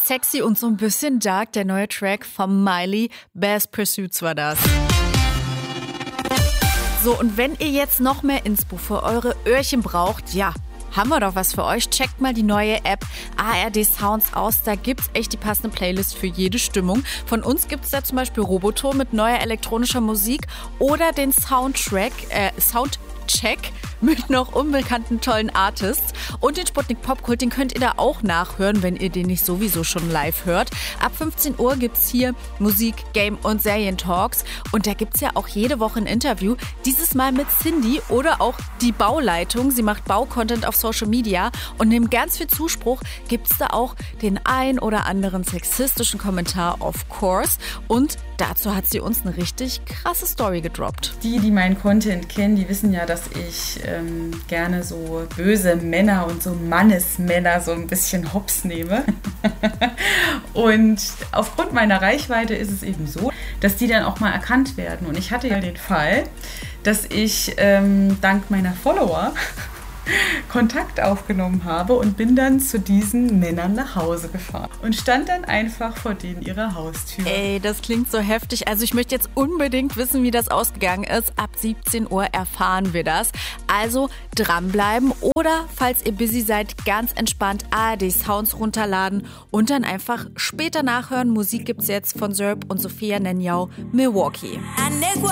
sexy und so ein bisschen dark. Der neue Track von Miley, Best Pursuits war das. So, und wenn ihr jetzt noch mehr Inspo für eure Öhrchen braucht, ja, haben wir doch was für euch. Checkt mal die neue App ARD Sounds aus. Da gibt's echt die passende Playlist für jede Stimmung. Von uns gibt's da zum Beispiel Roboton mit neuer elektronischer Musik oder den Soundcheck mit noch unbekannten tollen Artists. Und den Sputnik Popkult, den könnt ihr da auch nachhören, wenn ihr den nicht sowieso schon live hört. Ab 15 Uhr gibt's hier Musik, Game und Serientalks. Und da gibt's ja auch jede Woche ein Interview. Dieses Mal mit Cindy oder auch die Bauleitung. Sie macht Baucontent auf Social Media. Und neben ganz viel Zuspruch gibt's da auch den ein oder anderen sexistischen Kommentar, of course. Und dazu hat sie uns eine richtig krasse Story gedroppt. Die meinen Content kennen, die wissen ja, dass ich gerne so böse Männer und so Mannesmänner so ein bisschen hops nehme. Und aufgrund meiner Reichweite ist es eben so, dass die dann auch mal erkannt werden. Und ich hatte ja den Fall, dass ich dank meiner Follower Kontakt aufgenommen habe und bin dann zu diesen Männern nach Hause gefahren und stand dann einfach vor denen ihrer Haustür. Ey, das klingt so heftig. Also ich möchte jetzt unbedingt wissen, wie das ausgegangen ist. Ab 17 Uhr erfahren wir das. Also dranbleiben oder, falls ihr busy seid, ganz entspannt ARD Sounds runterladen und dann einfach später nachhören. Musik gibt's jetzt von Zerb und Sophia Nenjau, Milwaukee.